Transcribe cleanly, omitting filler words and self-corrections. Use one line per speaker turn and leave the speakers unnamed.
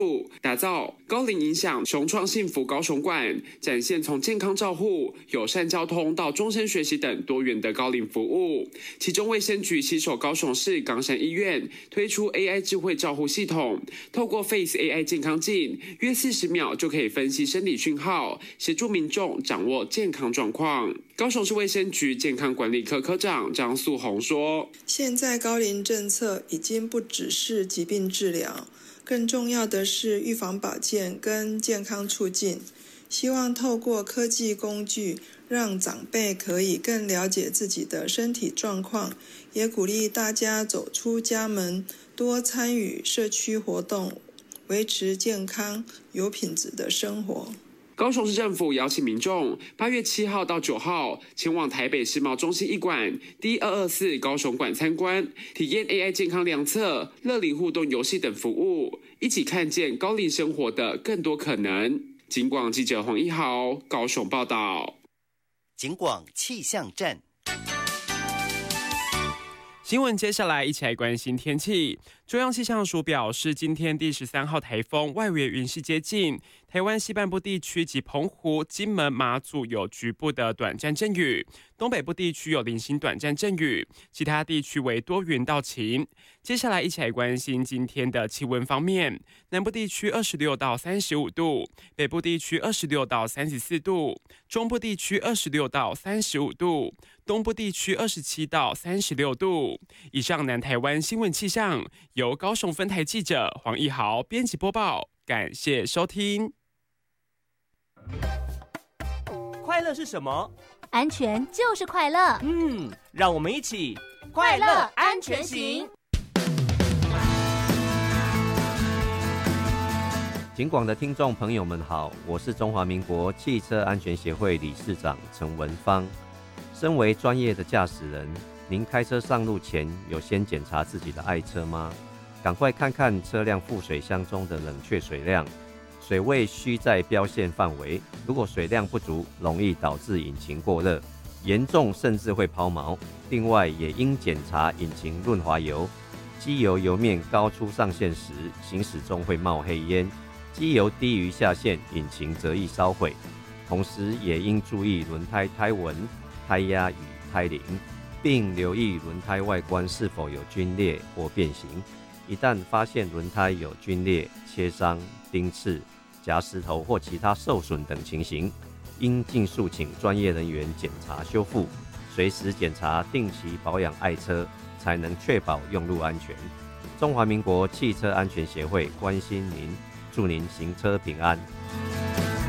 打造高龄影响雄创幸福高雄馆，展现从健康照护、友善交通到终身学习等多元的高龄服务。其中卫生局携手高雄市冈山医院推出 AI 智慧照护系统，透过 Face AI 健康镜，约40秒就可以分析生理讯号，协助民众掌握健康状况。高雄市卫生局健康管理科科长张素红说：“
现在高龄政策已经不只是疾病治疗。更重要的是预防保健跟健康促进，希望透过科技工具，让长辈可以更了解自己的身体状况，也鼓励大家走出家门，多参与社区活动，维持健康有品质的生活。”
高雄市政府邀请民众8月7号到9号前往台北世贸中心1馆D224高雄馆参观，体验 AI 健康量测、乐龄互动游戏等服务，一起看见高龄生活的更多可能。警广记者黄一豪高雄报道。
警广气象站。
新闻接下来一起来关心天气。中央气象署表示，今天第13号台风外围云系接近台湾西半部地区及澎湖、金门、马祖有局部的短暂阵雨，东北部地区有零星短暂阵雨，其他地区为多云到晴。接下来一起来关心今天的气温方面，南部地区26到35度，北部地区26到34度，中部地区26到35度，东部地区27到36度。以上南台湾新闻气象由高雄分台记者黄一豪编辑播报，感谢收听。
快乐是什么？
安全就是快乐。
让我们一起
快乐安全行。
警广的听众朋友们好，我是中华民国汽车安全协会理事长陈文芳。身为专业的驾驶人，您开车上路前有先检查自己的爱车吗？赶快看看车辆副水箱中的冷却水量，水位需在标线范围，如果水量不足，容易导致引擎过热，严重甚至会抛锚。另外也应检查引擎润滑油，机油油面高出上限时，行驶中会冒黑烟，机油低于下限，引擎则易烧毁。同时也应注意轮胎胎纹、胎压与胎龄，并留意轮胎外观是否有皲裂或变形。一旦发现轮胎有皲裂、切伤、钉刺、夹石头或其他受损等情形，应尽速请专业人员检查修复，随时检查定期保养爱车，才能确保用路安全。中华民国汽车安全协会关心您，祝您行车平安。